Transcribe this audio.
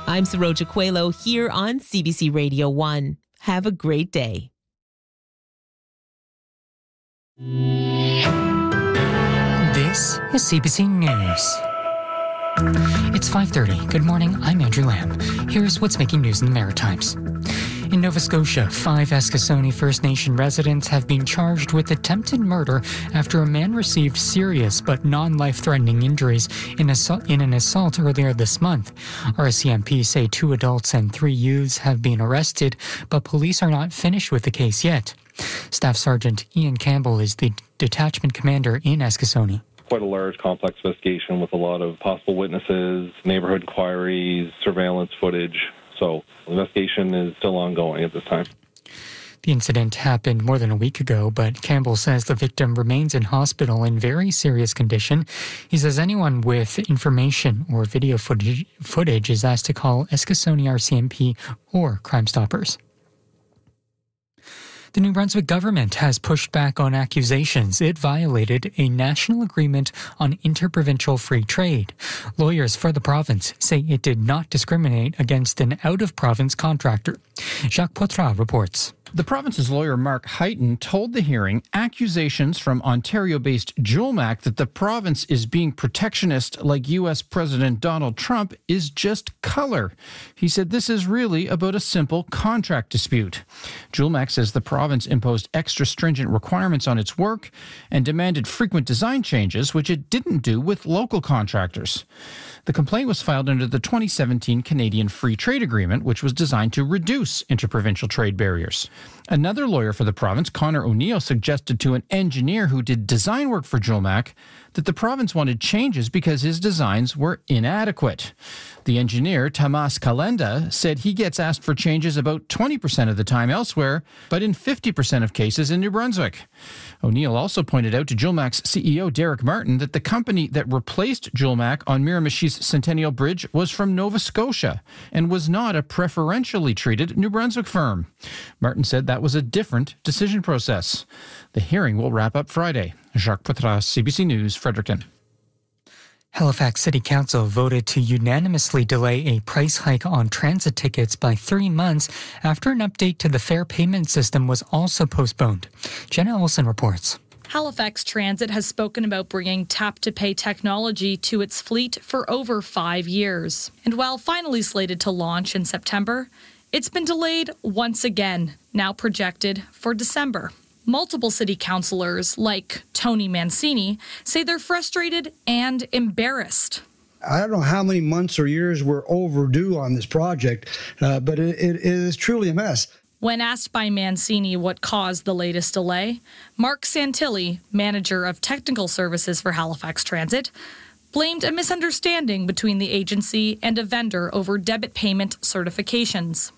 I'm Saroja Coelho here on CBC Radio 1. Have a great day. This is CBC News. It's 5:30. Good morning, I'm Andrew Lamb. Here's what's making news in the Maritimes. In Nova Scotia, 5 Eskasoni First Nation residents have been charged with attempted murder after a man received serious but non-life-threatening injuries in an assault earlier this month. RCMP say 2 adults and 3 youths have been arrested, but police are not finished with the case yet. Staff Sergeant Ian Campbell is the detachment commander in Eskasoni. Quite a large, complex investigation with a lot of possible witnesses, neighborhood inquiries, surveillance footage. So the investigation is still ongoing at this time. The incident happened more than a week ago, but Campbell says the victim remains in hospital in very serious condition. He says anyone with information or video footage is asked to call Eskasoni RCMP or Crime Stoppers. The New Brunswick government has pushed back on accusations it violated a national agreement on interprovincial free trade. Lawyers for the province say it did not discriminate against an out-of-province contractor. Jacques Poitras reports. The province's lawyer Mark Heighton told the hearing accusations from Ontario-based Julmac that the province is being protectionist like U.S. President Donald Trump is just color. He said this is really about a simple contract dispute. Julmac says the province imposed extra stringent requirements on its work and demanded frequent design changes, which it didn't do with local contractors. The complaint was filed under the 2017 Canadian Free Trade Agreement, which was designed to reduce interprovincial trade barriers. Another lawyer for the province, Connor O'Neill, suggested to an engineer who did design work for Julmac that the province wanted changes because his designs were inadequate. The engineer, Tamas Kalenda, said he gets asked for changes about 20% of the time elsewhere, but in 50% of cases in New Brunswick. O'Neill also pointed out to Julmac's CEO, Derek Martin, that the company that replaced Julmac on Miramichi's Centennial Bridge was from Nova Scotia and was not a preferentially treated New Brunswick firm. Martin said that was a different decision process. The hearing will wrap up Friday. Jacques Poitras, CBC News, Fredericton. Halifax City Council voted to unanimously delay a price hike on transit tickets by 3 months after an update to the fare payment system was also postponed. Jenna Olson reports. Halifax Transit has spoken about bringing tap-to-pay technology to its fleet for over 5 years. And while finally slated to launch in September, it's been delayed once again, now projected for December. Multiple city councillors, like Tony Mancini, say they're frustrated and embarrassed. I don't know how many months or years we're overdue on this project, but it is truly a mess. When asked by Mancini what caused the latest delay, Mark Santilli, manager of technical services for Halifax Transit, blamed a misunderstanding between the agency and a vendor over debit payment certifications.